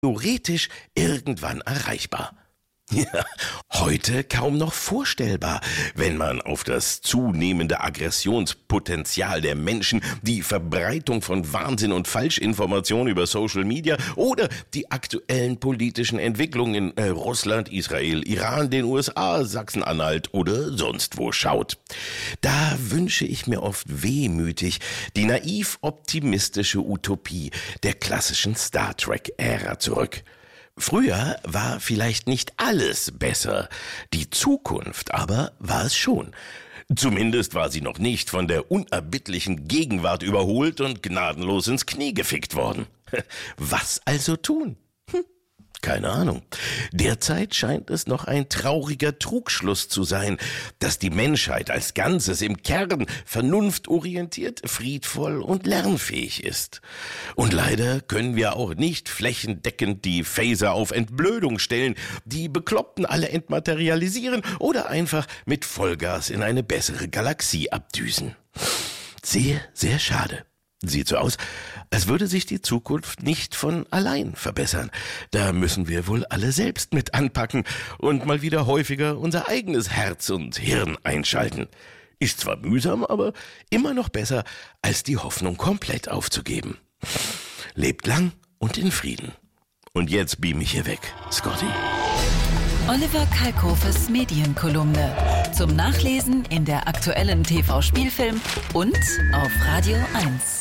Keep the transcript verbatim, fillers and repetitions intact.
theoretisch irgendwann erreichbar. Ja, heute kaum noch vorstellbar, wenn man auf das zunehmende Aggressionspotenzial der Menschen, die Verbreitung von Wahnsinn und Falschinformationen über Social Media oder die aktuellen politischen Entwicklungen in äh, Russland, Israel, Iran, den U S A, Sachsen-Anhalt oder sonst wo schaut. Da wünsche ich mir oft wehmütig die naiv optimistische Utopie der klassischen Star Trek-Ära zurück. Früher war vielleicht nicht alles besser, die Zukunft aber war es schon. Zumindest war sie noch nicht von der unerbittlichen Gegenwart überholt und gnadenlos ins Knie gefickt worden. Was also tun? Hm. Keine Ahnung. Derzeit scheint es noch ein trauriger Trugschluss zu sein, dass die Menschheit als Ganzes im Kern vernunftorientiert, friedvoll und lernfähig ist. Und leider können wir auch nicht flächendeckend die Phaser auf Entblödung stellen, die Bekloppten alle entmaterialisieren oder einfach mit Vollgas in eine bessere Galaxie abdüsen. Sehr, sehr schade. Sieht so aus, als würde sich die Zukunft nicht von allein verbessern. Da müssen wir wohl alle selbst mit anpacken und mal wieder häufiger unser eigenes Herz und Hirn einschalten. Ist zwar mühsam, aber immer noch besser, als die Hoffnung komplett aufzugeben. Lebt lang und in Frieden. Und jetzt beam ich hier weg. Scotty. Oliver Kalkofes Medienkolumne. Zum Nachlesen in der aktuellen T V-Spielfilm und auf Radio eins.